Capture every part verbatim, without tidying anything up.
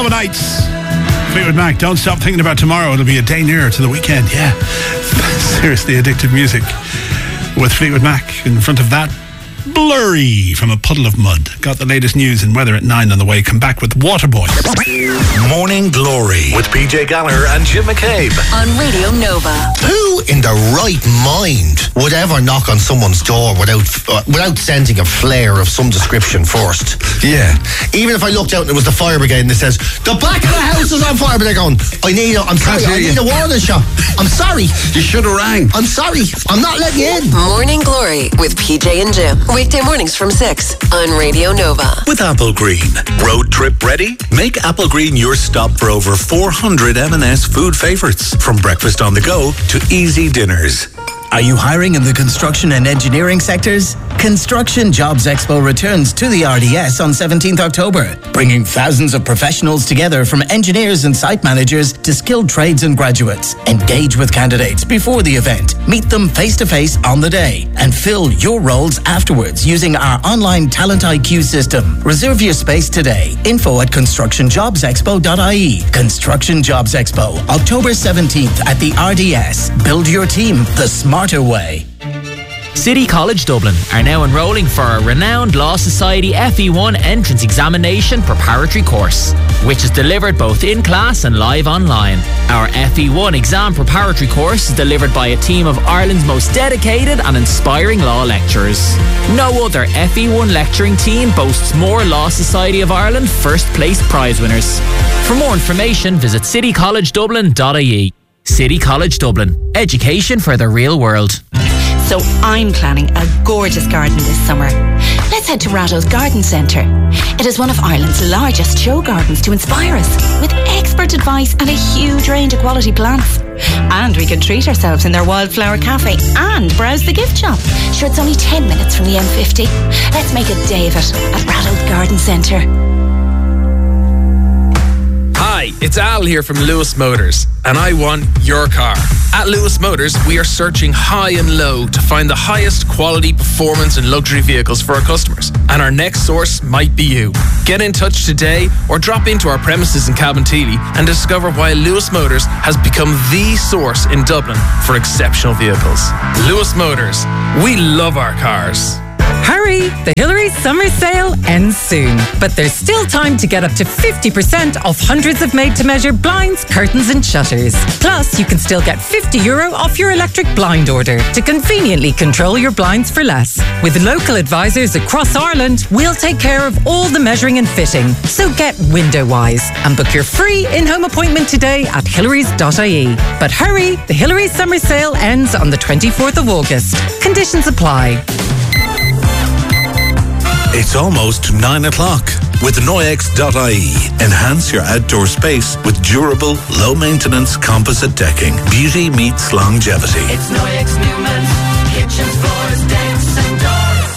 Nova Nights. Fleetwood Mac, don't stop thinking about tomorrow. It'll be a day nearer to the weekend. Yeah. Seriously addictive music with Fleetwood Mac. In front of that, Blurry from A Puddle of Mud. Got the latest news and weather at nine on the way. Come back with Waterboy. Morning Glory with P J Gallagher and Jim McCabe on Radio Nova. Who in their right mind would ever knock on someone's door without uh, without sending a flare of some description first? Yeah. Even if I looked out and it was the fire brigade and it says the back of the house is on fire, but they're going, I need a, I'm sorry, I need a warning shot. I'm sorry. You should have rang. I'm sorry. I'm not letting you in. Morning Glory with P J and Jim. Weekday mornings from six on Radio Nova. With Apple Green. Road trip ready? Make Apple Green your stop for over four hundred M and S food favourites. From breakfast on the go to easy dinners. Are you hiring in the construction and engineering sectors? Construction Jobs Expo returns to the R D S on seventeenth October, bringing thousands of professionals together from engineers and site managers to skilled trades and graduates. Engage with candidates before the event, meet them face-to-face on the day, and fill your roles afterwards using our online Talent I Q system. Reserve your space today. Info at construction jobs expo dot I E. Construction Jobs Expo, October seventeenth at the R D S. Build your team the smarter way. City College Dublin are now enrolling for a renowned Law Society F E one entrance examination preparatory course, which is delivered both in class and live online. Our F E one exam preparatory course is delivered by a team of Ireland's most dedicated and inspiring law lecturers. No other F E one lecturing team boasts more Law Society of Ireland first place prize winners. For more information, visit city college dublin dot I E. City College Dublin. Education for the real world. So I'm planning a gorgeous garden this summer. Let's head to Ratto's Garden Centre. It is one of Ireland's largest show gardens to inspire us, with expert advice and a huge range of quality plants. And we can treat ourselves in their wildflower cafe and browse the gift shop. Sure, it's only ten minutes from the M fifty. Let's make a day of it at Ratto's Garden Centre. Hi, it's Al here from Lewis Motors, and I want your car. At Lewis Motors, we are searching high and low to find the highest quality, performance and luxury vehicles for our customers. And our next source might be you. Get in touch today or drop into our premises in Cabinteely and discover why Lewis Motors has become the source in Dublin for exceptional vehicles. Lewis Motors, we love our cars. Hurry! The Hillary Summer Sale ends soon. But there's still time to get up to fifty percent off hundreds of made-to-measure blinds, curtains and shutters. Plus, you can still get fifty euro off your electric blind order to conveniently control your blinds for less. With local advisors across Ireland, we'll take care of all the measuring and fitting. So get window-wise and book your free in-home appointment today at hillarys dot I E. But hurry! The Hillary Summer Sale ends on the twenty-fourth of August. Conditions apply. It's almost nine o'clock. With Noyex dot I E, enhance your outdoor space with durable, low-maintenance composite decking. Beauty meets longevity. It's Noyex Newman. Kitchens, floors, decks and doors.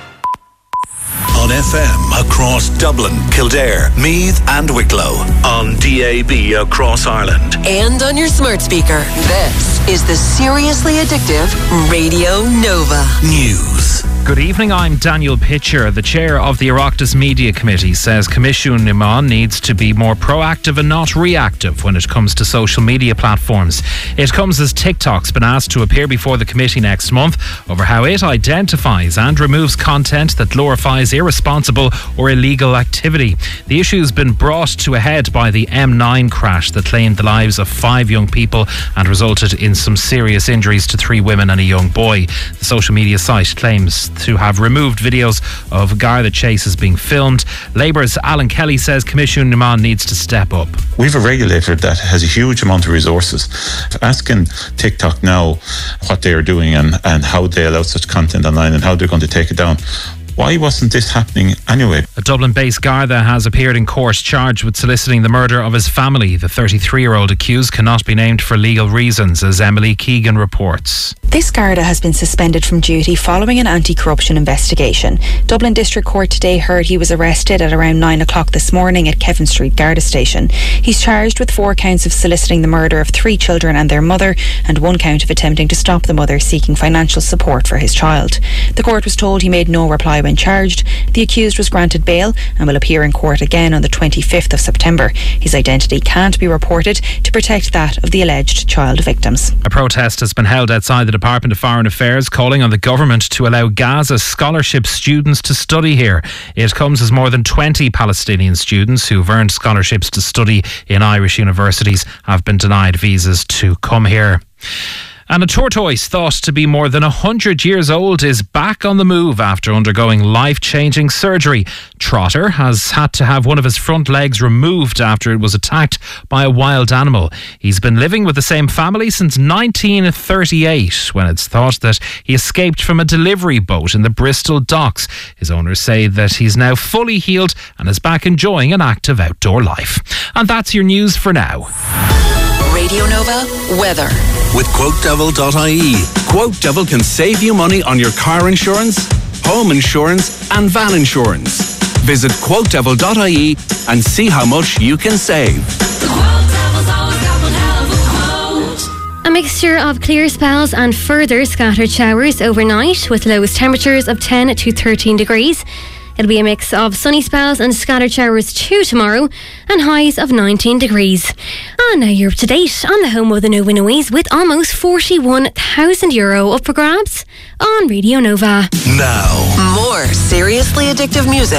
On F M across Dublin, Kildare, Meath and Wicklow. On D A B across Ireland. And on your smart speaker. This is the Seriously Addictive Radio Nova. News. Good evening, I'm Daniel Pitcher. The chair of the Oireachtas Media Committee says Commission Nimán needs to be more proactive and not reactive when it comes to social media platforms. It comes as TikTok's been asked to appear before the committee next month over how it identifies and removes content that glorifies irresponsible or illegal activity. The issue has been brought to a head by the M nine crash that claimed the lives of five young people and resulted in some serious injuries to three women and a young boy. The social media site claims to have removed videos of Garda chases being filmed. Labour's Alan Kelly says Commission Nimán needs to step up. We have a regulator that has a huge amount of resources. Asking TikTok now what they are doing and, and how they allow such content online and how they're going to take it down. Why wasn't this happening anyway? A Dublin-based Garda has appeared in court charged with soliciting the murder of his family. The thirty-three-year-old accused cannot be named for legal reasons, as Emily Keegan reports. This Garda has been suspended from duty following an anti-corruption investigation. Dublin District Court today heard he was arrested at around nine o'clock this morning at Kevin Street Garda Station. He's charged with four counts of soliciting the murder of three children and their mother, and one count of attempting to stop the mother seeking financial support for his child. The court was told he made no reply when when charged. The accused was granted bail and will appear in court again on the twenty-fifth of September. His identity can't be reported to protect that of the alleged child victims. A protest has been held outside the Department of Foreign Affairs calling on the government to allow Gaza scholarship students to study here. It comes as more than twenty Palestinian students who've earned scholarships to study in Irish universities have been denied visas to come here. And a tortoise thought to be more than one hundred years old is back on the move after undergoing life-changing surgery. Trotter has had to have one of his front legs removed after it was attacked by a wild animal. He's been living with the same family since nineteen thirty-eight, when it's thought that he escaped from a delivery boat in the Bristol docks. His owners say that he's now fully healed and is back enjoying an active outdoor life. And that's your news for now. Radio Nova weather. With quote devil dot I E. QuoteDevil can save you money on your car insurance, home insurance and van insurance. Visit quote devil dot I E and see how much you can save. A mixture of clear spells and further scattered showers overnight with lowest temperatures of ten to thirteen degrees. It'll be a mix of sunny spells and scattered showers too tomorrow and highs of nineteen degrees. And now you're up to date on the home of the Nova Noise with almost forty-one thousand euro up for grabs on Radio Nova. Now, more seriously addictive music.